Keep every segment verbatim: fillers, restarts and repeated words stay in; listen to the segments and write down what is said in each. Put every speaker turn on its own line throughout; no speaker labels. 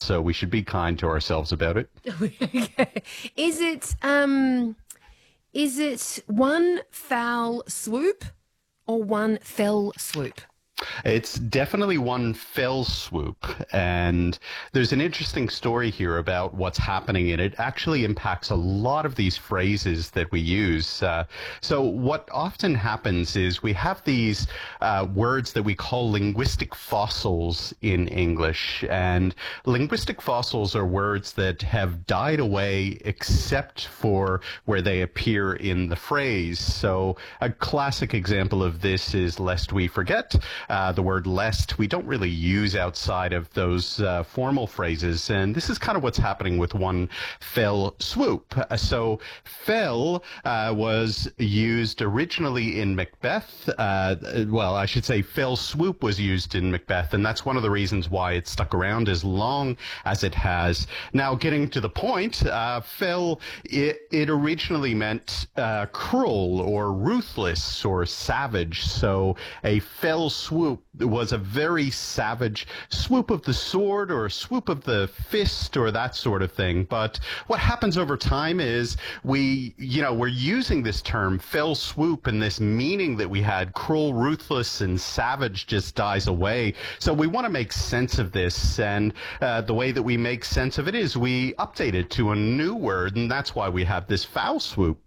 so we should be kind to ourselves about it.
Okay. Is it um, is it one foul swoop or one fell swoop?
It's definitely one fell swoop, and there's an interesting story here about what's happening, and it actually impacts a lot of these phrases that we use. Uh, so what often happens is we have these uh, words that we call linguistic fossils in English, and linguistic fossils are words that have died away except for where they appear in the phrase. So a classic example of this is lest we forget. Uh, the word lest we don't really use outside of those uh, formal phrases, and this is kind of what's happening with one fell swoop. Uh, so fell uh, was used originally in Macbeth. Uh, well, I should say fell swoop was used in Macbeth, and that's one of the reasons why it stuck around as long as it has. Now, getting to the point, uh, fell, it, it originally meant uh, cruel or ruthless or savage. So a fell swoop was a very savage swoop of the sword or a swoop of the fist or that sort of thing. But what happens over time is we, you know, we're using this term fell swoop, and this meaning that we had, cruel, ruthless, and savage, just dies away. So we want to make sense of this, and uh, the way that we make sense of it is we update it to a new word, and that's why we have this foul swoop.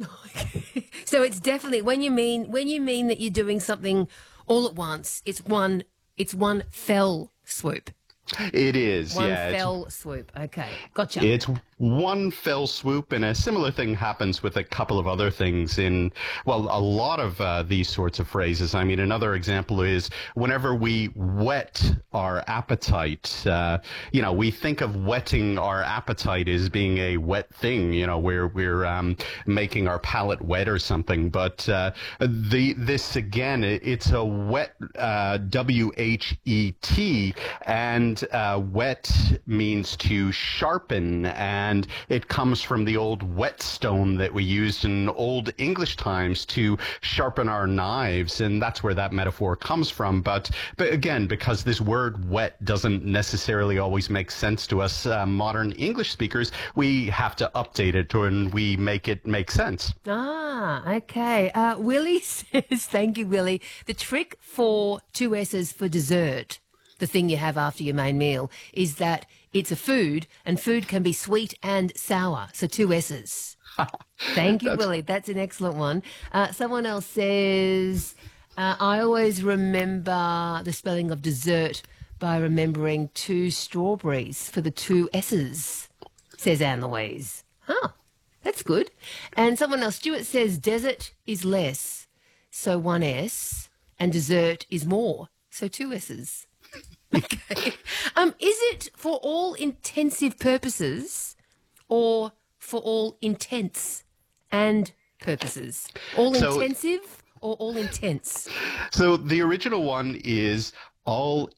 So it's definitely when you mean when you mean that you're doing something all at once, it's one it's one fell swoop.
It is,
one
yeah.
One fell swoop. Okay, gotcha.
It's one fell swoop, and a similar thing happens with a couple of other things in, well, a lot of uh, these sorts of phrases. I mean, another example is whenever we whet our appetite, uh, you know, we think of whetting our appetite as being a wet thing, you know, where we're um, making our palate wet or something. But uh, the this, again, it's a wet, uh, W H E T, and uh, wet means to sharpen, and And it comes from the old whetstone that we used in old English times to sharpen our knives, and that's where that metaphor comes from. But, but again, because this word wet doesn't necessarily always make sense to us uh, modern English speakers, we have to update it and we make it make sense.
Ah, okay. Uh, Willie says, thank you, Willie. The trick for two S's for dessert, the thing you have after your main meal, is that it's a food, and food can be sweet and sour. So two S's. Thank you, Willie. That's an excellent one. Uh, someone else says, uh, I always remember the spelling of dessert by remembering two strawberries for the two S's, says Anne Louise. Huh, that's good. And someone else, Stuart says desert is less, so one S, and dessert is more, so two S's. Okay. Um, is it for all intensive purposes or for all intents and purposes? All
so,
intensive or all intense?
So the original one is all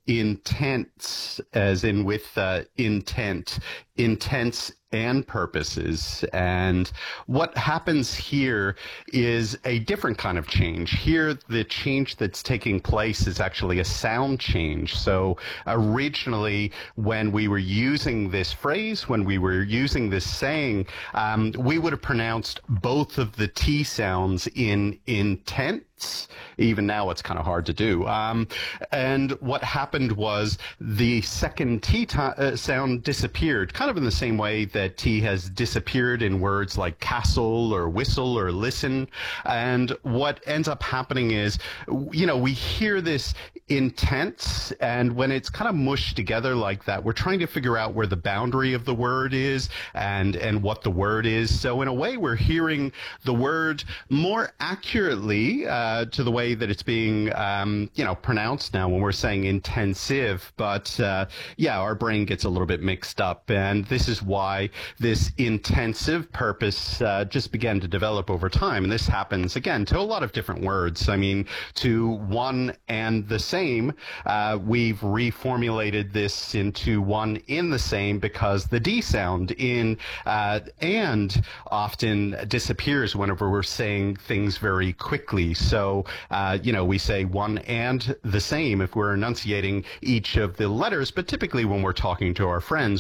intents, as in with uh, intent, intents and purposes. And what happens here is a different kind of change. Here, the change that's taking place is actually a sound change. So originally, when we were using this phrase, when we were using this saying, um, we would have pronounced both of the T sounds in intent. Even now, it's kind of hard to do. Um, and what happened was the second T uh, sound disappeared, kind of in the same way that T has disappeared in words like castle or whistle or listen. And what ends up happening is, you know, we hear this intense, and when it's kind of mushed together like that, we're trying to figure out where the boundary of the word is and, and what the word is. So in a way, we're hearing the word more accurately uh, to the way that it's being, um, you know, pronounced now when we're saying intensive. But uh, yeah, our brain gets a little bit mixed up, and this is why this intensive purpose uh, just began to develop over time. And this happens, again, to a lot of different words. I mean, to one and the same, uh, we've reformulated this into one in the same because the D sound in uh, and often disappears whenever we're saying things very quickly. So, uh, you know, we say one and the same if we're enunciating each of the letters, but typically when we're talking to our friends,